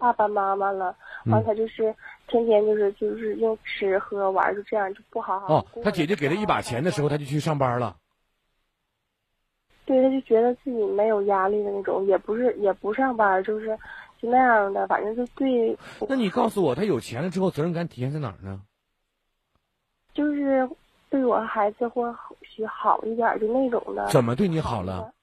爸爸妈妈了，完他就是天天就是用吃喝玩，就这样就不好好过。 他姐姐给他一把钱的时候，他就去上班了。 对，他就觉得自己没有压力的那种，也不上班，就那样的，反正就对。 那你告诉我，他有钱了之后，责任感体现在哪儿呢？ 就是对我孩子或许好一点，就那种的。 怎么对你好了？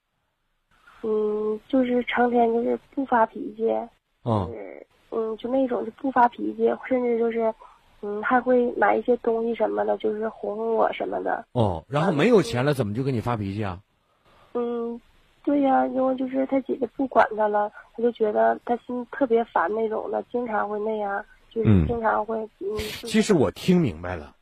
就是成天就是不发脾气，就那种就不发脾气，甚至就是还会买一些东西什么的，就是哄哄我什么的。 然后没有钱了，怎么就跟你发脾气啊？ 对呀，因为就是他姐姐不管他了，他就觉得他心特别烦那种的，经常会那样，就是经常会其实我听明白了。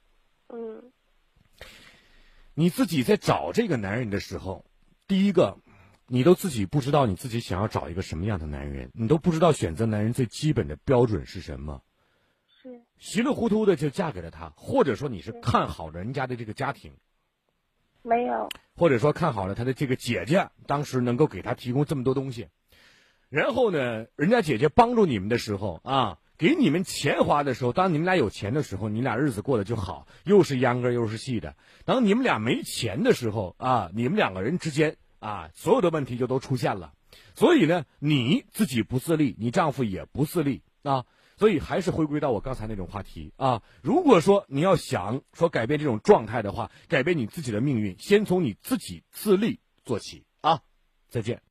你自己在找这个男人的时候，第一个，你都自己不知道你自己想要找一个什么样的男人，你都不知道选择男人最基本的标准是什么。 是稀里糊涂的就嫁给了他，或者说你是看好人家的这个家庭。 没有， 或者说看好了他的这个姐姐当时能够给他提供这么多东西，然后呢，人家姐姐帮助你们的时候给你们钱花的时候，当你们俩有钱的时候，你俩日子过得就好，又是秧歌又是戏的。当你们俩没钱的时候你们两个人之间所有的问题就都出现了。所以呢，你自己不自立，你丈夫也不自立所以还是回归到我刚才那种话题如果说你要想说改变这种状态的话，改变你自己的命运，先从你自己自立做起再见。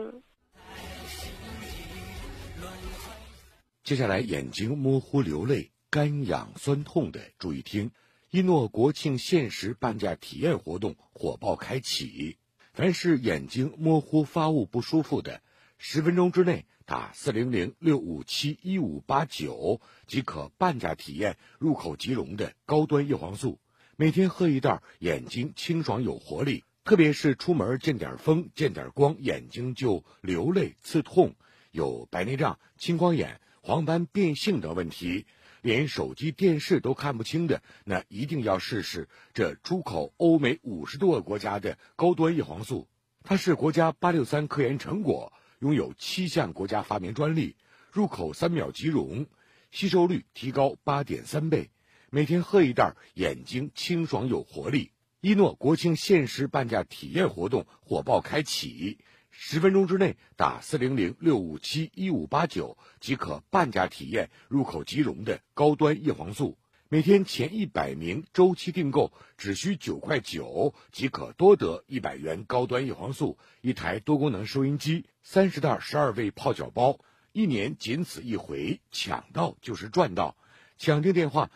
接下来眼睛模糊流泪、干痒酸痛的，注意听，一诺国庆限时半价体验活动火爆开启。凡是眼睛模糊发物不舒服的，10分钟之内打400-657-1589即可半价体验入口即溶的高端叶黄素，每天喝一袋，眼睛清爽有活力。特别是出门见点风见点光，眼睛就流泪刺痛，有白内障、青光眼、黄斑变性等问题，连手机电视都看不清的，那一定要试试这出口欧美50多个国家的高端叶黄素。它是国家863科研成果，拥有7项国家发明专利，入口3秒即溶，吸收率提高8.3倍，每天喝一袋，眼睛清爽有活力。一诺国庆限时半价体验活动火爆开启，10分钟之内打400-657-1589即可半价体验入口即溶的高端叶黄素，每天前100名周期订购只需9.9块即可多得100元高端叶黄素，一台多功能收音机，30袋12味泡脚包，1年仅此一回，抢到就是赚到。抢订电话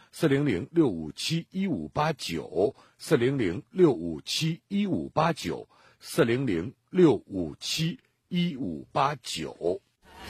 400-657-1589 400-657-1589 400-657-1589。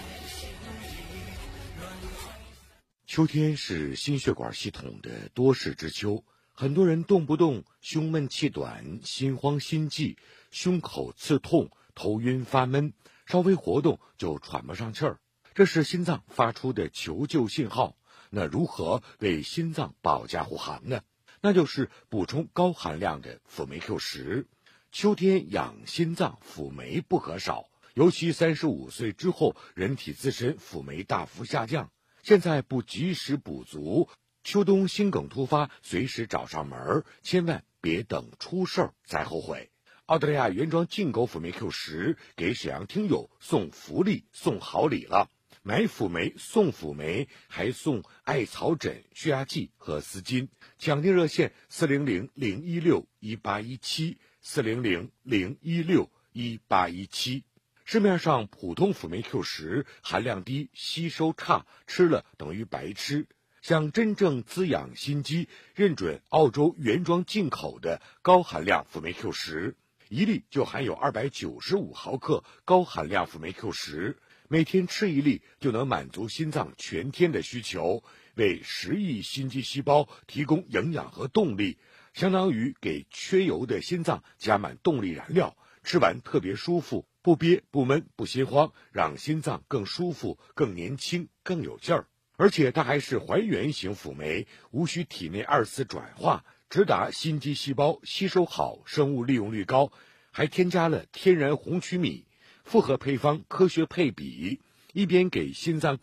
秋天是心血管系统的多事之秋，很多人动不动胸闷气短、心慌心悸、胸口刺痛、头晕发闷，稍微活动就喘不上气儿，这是心脏发出的求救信号。那如何为心脏保驾护航呢？那就是补充高含量的辅酶 Q10。秋天养心脏，辅酶不可少，尤其35岁之后，人体自身辅酶大幅下降，现在不及时补足，秋冬心梗突发，随时找上门，千万别等出事儿再后悔。澳大利亚原装进口辅酶 Q10给沈阳听友送福利送好礼了，买辅酶送辅酶，还送艾草枕、血压计和丝巾。抢订热线400-016-1817 400-016-1817。市面上普通辅酶 Q10含量低，吸收差，吃了等于白吃。想真正滋养心肌，认准澳洲原装进口的高含量辅酶 Q10，一粒就含有295毫克高含量辅酶 Q10，每天吃一粒就能满足心脏全天的需求，为10亿心肌细胞提供营养和动力，相当于给缺油的心脏加满动力燃料，吃完特别舒服，不憋不闷不心慌，让心脏更舒服更年轻更有劲儿。而且它还是还原型辅酶，无需体内2次转化，直达心肌细胞，吸收好，生物利用率高，还添加了天然红曲米，复合配方科学配比，一边给心脏